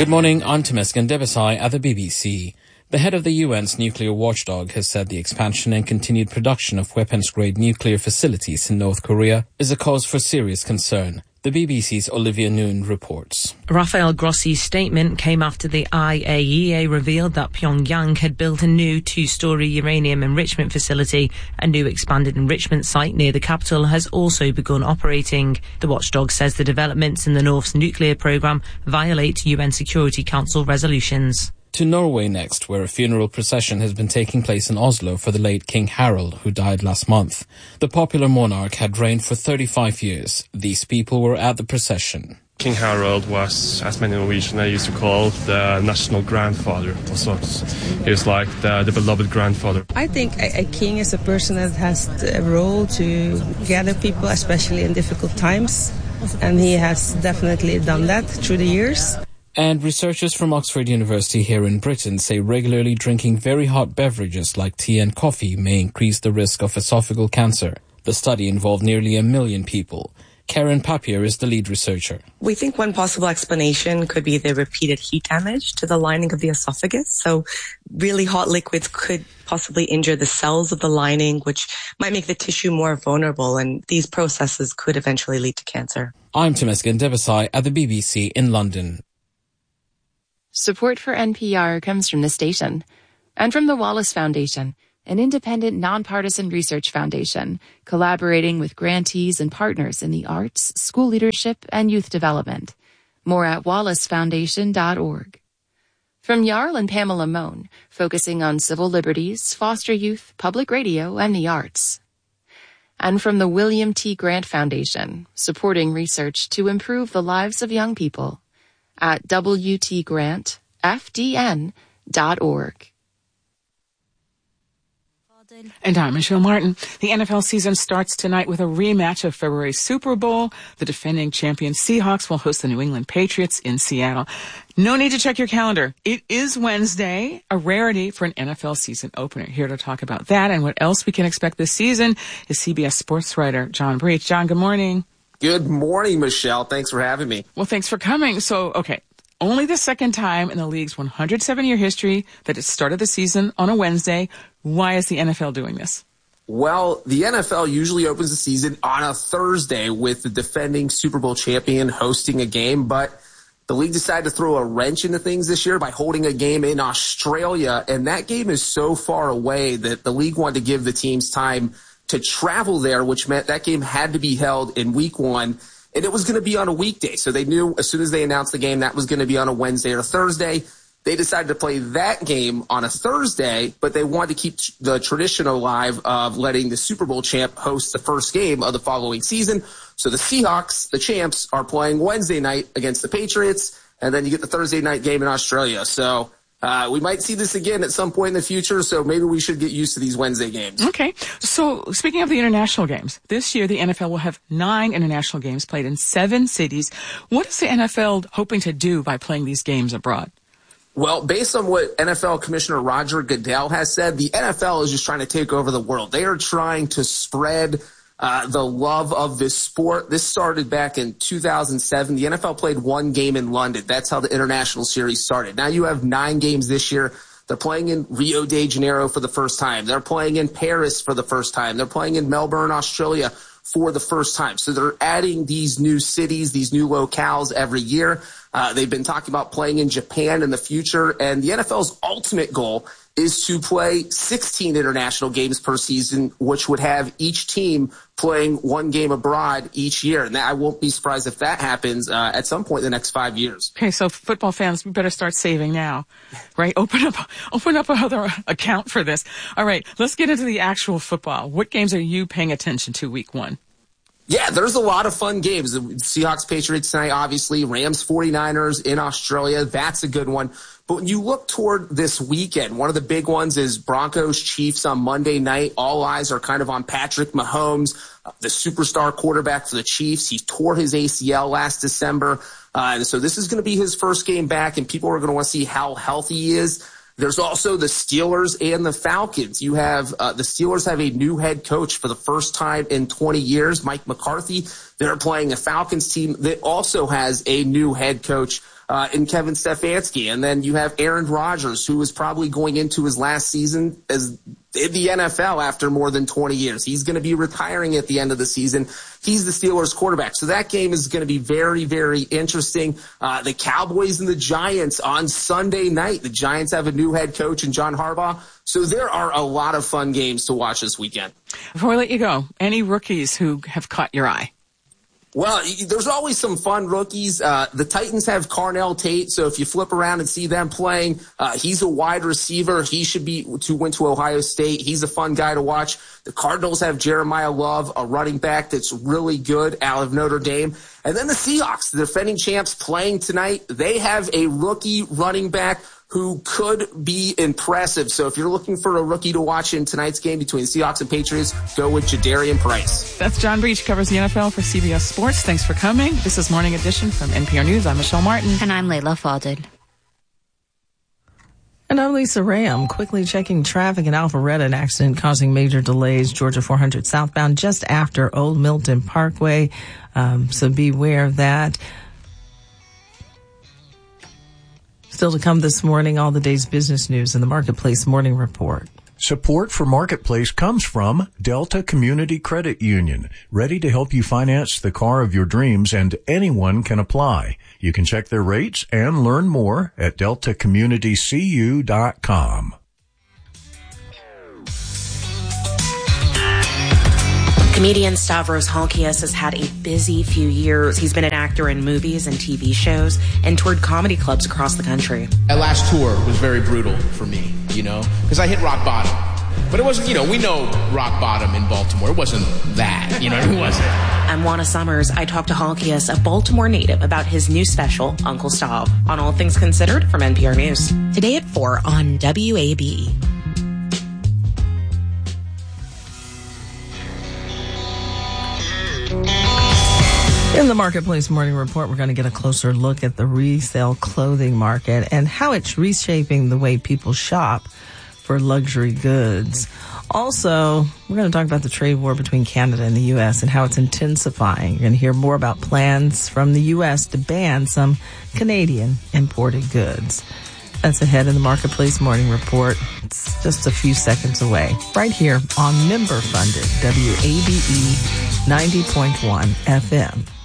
Good morning, I'm Temesgen Debesai at the BBC. The head of the UN's nuclear watchdog has said the expansion and continued production of weapons-grade nuclear facilities in North Korea is a cause for serious concern. The BBC's Olivia Noon reports. Rafael Grossi's statement came after the IAEA revealed that Pyongyang had built a new 2-story uranium enrichment facility. A new expanded enrichment site near the capital has also begun operating. The watchdog says the developments in the North's nuclear program violate UN Security Council resolutions. To Norway next, where a funeral procession has been taking place in Oslo for the late King Harald, who died last month. The popular monarch had reigned for 35 years. These people were at the procession. King Harald was, as many Norwegians used to call, the national grandfather of sorts. He was like the beloved grandfather. I think a king is a person that has a role to gather people, especially in difficult times. And he has definitely done that through the years. And researchers from Oxford University here in Britain say regularly drinking very hot beverages like tea and coffee may increase the risk of esophageal cancer. The study involved nearly 1 million people. Karen Papier is the lead researcher. We think one possible explanation could be the repeated heat damage to the lining of the esophagus. So really hot liquids could possibly injure the cells of the lining, which might make the tissue more vulnerable, and these processes could eventually lead to cancer. I'm Temesgen Debesai at the BBC in London. Support for NPR comes from the station and from the Wallace Foundation, an independent, nonpartisan research foundation collaborating with grantees and partners in the arts, school leadership, and youth development. More at wallacefoundation.org. From Jarl and Pamela Mohn, focusing on civil liberties, foster youth, public radio, and the arts. And from the William T. Grant Foundation, supporting research to improve the lives of young people. At WTGrantFDN.org. And I'm Michelle Martin. The NFL season starts tonight with a rematch of February's Super Bowl. The defending champion Seahawks will host the New England Patriots in Seattle. No need to check your calendar. It is Wednesday, a rarity for an NFL season opener. Here to talk about that and what else we can expect this season is CBS sports writer John Breach. John, good morning. Good morning, Michelle. Thanks for having me. Well, thanks for coming. So, okay, only the second time in the league's 107-year history that it started the season on a Wednesday. Why is the NFL doing this? Well, the NFL usually opens the season on a Thursday with the defending Super Bowl champion hosting a game, but the league decided to throw a wrench into things this year by holding a game in Australia, and that game is so far away that the league wanted to give the teams time to travel there, which meant that game had to be held in week 1, and it was going to be on a weekday. So they knew as soon as they announced the game that was going to be on a Wednesday or Thursday. They decided to play that game on a Thursday, but they wanted to keep the tradition alive of letting the Super Bowl champ host the first game of the following season. So the Seahawks, the champs, are playing Wednesday night against the Patriots, and then you get the Thursday night game in Australia. So we might see this again at some point in the future, so maybe we should get used to these Wednesday games. Okay. So speaking of the international games, this year the NFL will have 9 international games played in 7 cities. What is the NFL hoping to do by playing these games abroad? Well, based on what NFL Commissioner Roger Goodell has said, the NFL is just trying to take over the world. They are trying to spread the love of this sport. This started back in 2007. The NFL played 1 game in London. That's how the international series started. Now you have 9 games this year. They're playing in Rio de Janeiro for the first time. They're playing in Paris for the first time. They're playing in Melbourne, Australia for the first time. So they're adding these new cities, these new locales every year. They've been talking about playing in Japan in the future. And the NFL's ultimate goal is to play 16 international games per season, which would have each team playing 1 game abroad each year. And I won't be surprised if that happens at some point in the next 5 years. Okay, so football fans, we better start saving now, right? Open up another account for this. All right, let's get into the actual football. What games are you paying attention to week 1? Yeah, there's a lot of fun games. The Seahawks, Patriots tonight, obviously. Rams, 49ers in Australia. That's a good one. But when you look toward this weekend, one of the big ones is Broncos, Chiefs on Monday night. All eyes are kind of on Patrick Mahomes, the superstar quarterback for the Chiefs. He tore his ACL last December. And so this is going to be his first game back, and people are going to want to see how healthy he is. There's also the Steelers and the Falcons. You have the Steelers have a new head coach for the first time in 20 years, Mike McCarthy. They're playing a Falcons team that also has a new head coach in Kevin Stefanski. And then you have Aaron Rodgers, who is probably going into his last season as in the NFL after more than 20 years. He's going to be retiring at the end of the season. He's the Steelers quarterback. So that game is going to be very, very interesting. The Cowboys and the Giants on Sunday night. The Giants have a new head coach in John Harbaugh. So there are a lot of fun games to watch this weekend. Before we let you go, any rookies who have caught your eye? Well, there's always some fun rookies. The Titans have Carnell Tate, so if you flip around and see them playing, he's a wide receiver. He should went to Ohio State. He's a fun guy to watch. The Cardinals have Jeremiah Love, a running back that's really good out of Notre Dame. And then the Seahawks, the defending champs, playing tonight. They have a rookie running back who could be impressive. So if you're looking for a rookie to watch in tonight's game between the Seahawks and Patriots, go with Jadarian Price. That's John Breach, covers the NFL for CBS Sports. Thanks for coming. This is Morning Edition from NPR News. I'm Michelle Martin. And I'm Layla Fadel. And I'm Lisa Ram, quickly checking traffic in Alpharetta, an accident causing major delays, Georgia 400 southbound, just after Old Milton Parkway. So beware of that. Still to come this morning, all the day's business news in the Marketplace Morning Report. Support for Marketplace comes from Delta Community Credit Union, ready to help you finance the car of your dreams, and anyone can apply. You can check their rates and learn more at deltacommunitycu.com. Comedian Stavros Halkias has had a busy few years. He's been an actor in movies and TV shows and toured comedy clubs across the country. That last tour was very brutal for me, because I hit rock bottom. But it wasn't, we know rock bottom in Baltimore. It wasn't that, it wasn't. I'm Juana Summers. I talked to Halkias, a Baltimore native, about his new special, Uncle Stav, on All Things Considered from NPR News. Today at 4 on WAB. In the Marketplace Morning Report, we're going to get a closer look at the resale clothing market and how it's reshaping the way people shop for luxury goods. Also, we're going to talk about the trade war between Canada and the U.S. and how it's intensifying. You're going to hear more about plans from the U.S. to ban some Canadian imported goods. That's ahead in the Marketplace Morning Report. It's just a few seconds away, right here on member-funded WABE 90.1 FM.